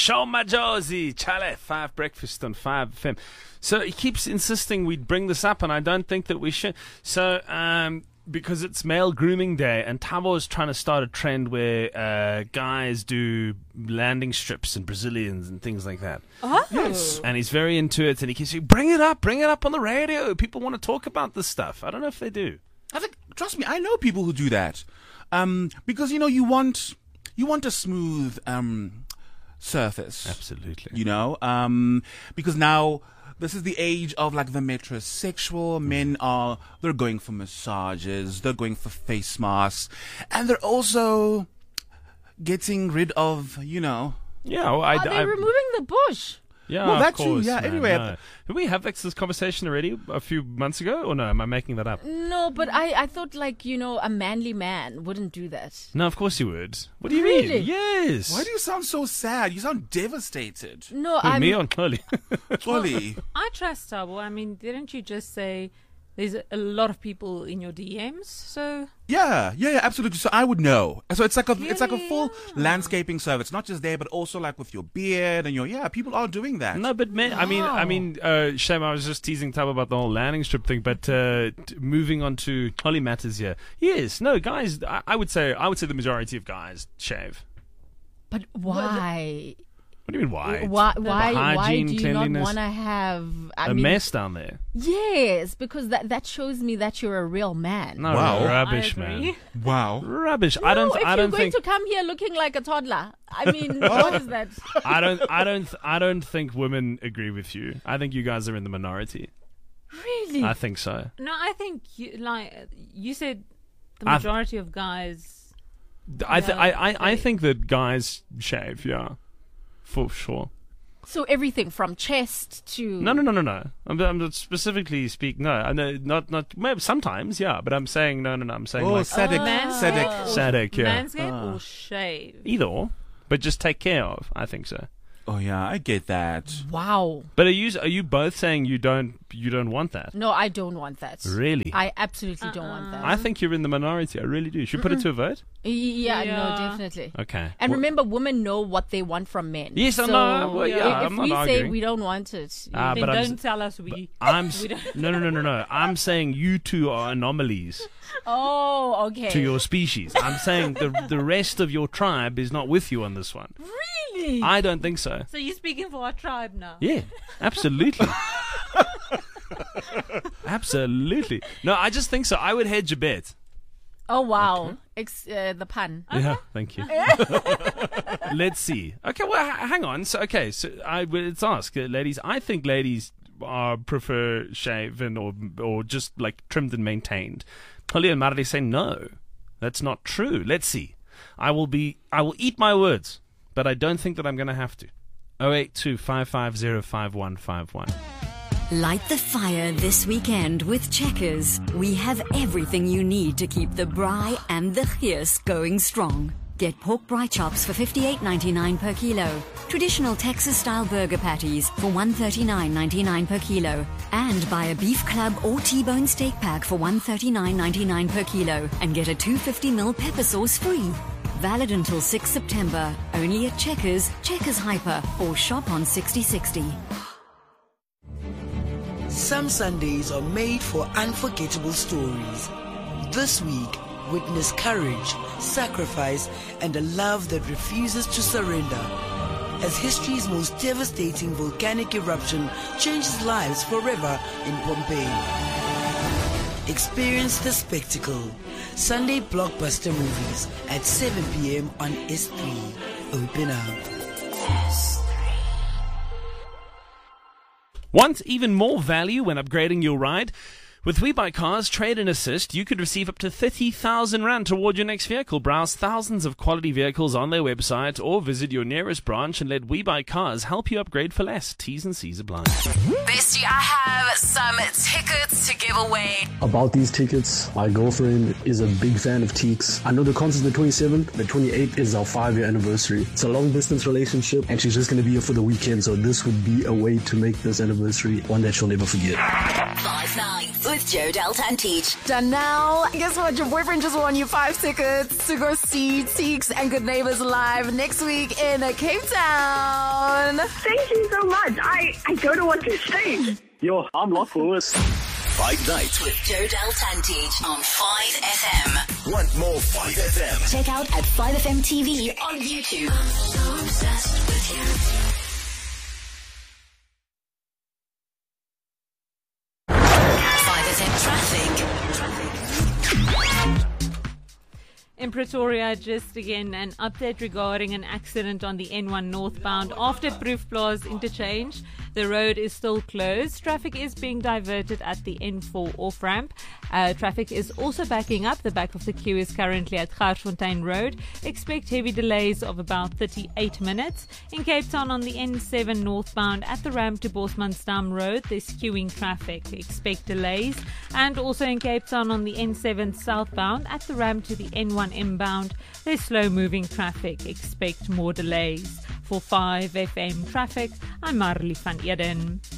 Show Majosi, Chale, 5 Breakfast on 5 FM. So he keeps insisting we bring this up, and I don't think that we should. So, because it's male grooming day, and Thabo is trying to start a trend where guys do landing strips and Brazilians and things like that. Oh. Yes. And he's very into it, and he keeps saying, bring it up on the radio. People want to talk about this stuff. I don't know if they do. I think, trust me, I know people who do that. Because, you want a smooth surface. Absolutely. Because now this is the age of like the metrosexual. Men they're going for massages, they're going for face masks, and they're also getting rid of, Yeah, well, Are they removing the bush? Yeah, well, that of course, too. Yeah. man, Anyway, no. Did we have this conversation already a few months ago, or no? Am I making that up? No, but I thought a manly man wouldn't do that. No, of course you would. What do you Really? mean? Yes. why do you sound so sad? You sound devastated. No, Who, I'm. me on Chloe? Chloe. I trust Thabo. I mean, didn't you just say there's a lot of people in your DMs? So Yeah, absolutely. So I would know. So it's like a full landscaping service, not just there, but also like with your beard and people are doing that. No, but man, Shem, I was just teasing Thabo about the whole landing strip thing, but moving on to Chloe matters here. Yes, no, guys, I would say the majority of guys shave. But why? What do you mean why? Why Hygiene, do you not cleanliness, want to have a mess down there? Yes, because that shows me that you're a real man. No, Wow. rubbish, I agree. man. Wow. Rubbish. No, I don't if you're going think. to come here looking like a toddler, I mean, what is that? I don't think women agree with you. I think you guys are in the minority. Really? I think so. no, I think you said the majority of guys. I think that guys shave. Yeah, for sure. So everything from chest to No. I'm not specifically speaking. No, I know not. Maybe sometimes, yeah. But I'm saying no. I'm saying Oh, like Sadek. Sadek, yeah. Manscape or shave? Either or, but just take care of. I think so. Oh yeah, I get that. Wow. But are you both saying you don't want that? No, I don't want that. Really? I absolutely don't want that. I think you're in the minority. I really do. Should we put it to a vote? Yeah, Yeah. no, definitely. Okay. And remember, women know what they want from men. Yes, I so know. Well, yeah, if I'm not we say arguing. we don't want it, Ah, Then but I'm don't tell us we. I'm we don't. no. I'm saying you two are anomalies oh, okay. to your species. I'm saying the rest of your tribe is not with you on this one. Really? I don't think so. So you're speaking for our tribe now? Yeah, absolutely. Absolutely. No, I just think so. I would hedge a bet. Oh, wow. The pun. Yeah, thank you. Let's see. Okay, well, hang on. So let's ask ladies. I think ladies prefer shaven or just like trimmed and maintained. Holly and Marley say no. That's not true. Let's see. I will eat my words, but I don't think that I'm going to have to. 082 550 5151. Light the fire this weekend with Checkers. We have everything you need to keep the braai and the gees going strong. Get pork braai chops for $58.99 per kilo. Traditional Texas-style burger patties for $139.99 per kilo. And buy a beef club or T-bone steak pack for $139.99 per kilo and get a 250ml pepper sauce free. Valid until 6 September. Only at Checkers, Checkers Hyper, or shop on 6060. Some Sundays are made for unforgettable stories. This week, witness courage, sacrifice, and a love that refuses to surrender. As history's most devastating volcanic eruption changes lives forever in Pompeii. Experience the spectacle. Sunday blockbuster movies at 7 p.m. on S3. Open up. Want even more value when upgrading your ride? With WeBuyCars Trade and Assist, you could receive up to 30,000 Rand toward your next vehicle. Browse thousands of quality vehicles on their website or visit your nearest branch and let WeBuyCars help you upgrade for less. T's and C's apply. Bestie, I have some tickets to give away. About these tickets, my girlfriend is a big fan of Teeks. I know the concert's the 27th, the 28th is our 5-year anniversary. It's a long-distance relationship, and she's just going to be here for the weekend, so this would be a way to make this anniversary one that she'll never forget. 593 with Joe Deltantich. Done now. Guess what? Your boyfriend just won you 5 tickets to go see Teeks and Good Neighbors live next week in Cape Town. Thank you so much. I don't know what to say. Yo, I'm locked for this. Fight Night With Joe Deltantich on 5FM. Want more 5FM? Check out at 5FM TV on YouTube. I'm so obsessed with you. 5FM traffic. In Pretoria, just again an update regarding an accident on the N1 northbound after Proefplaas interchange. The road is still closed. Traffic is being diverted at the N4 off-ramp. Traffic is also backing up. The back of the queue is currently at Garsfontein Road. Expect heavy delays of about 38 minutes. In Cape Town on the N7 northbound at the ramp to Bosmansdam Road, there's queuing traffic. Expect delays. And also in Cape Town on the N7 southbound at the ramp to the N1 inbound, there's slow-moving traffic. Expect more delays. For 5FM Traffic, I'm Marley van Eden.